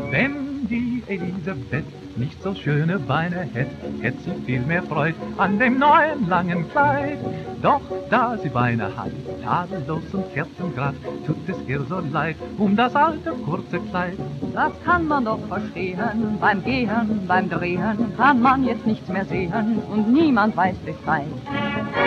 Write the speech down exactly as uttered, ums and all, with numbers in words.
Wenn die Elisabeth nicht so schöne Beine hätt, hätt sie viel mehr Freud an dem neuen langen Kleid. Doch da sie Beine hat, tadellos und kerzengrad, tut es ihr so leid um das alte kurze Kleid. Das kann man doch verstehen, beim Gehen, beim Drehen kann man jetzt nichts mehr sehen und niemand weiß Bescheid.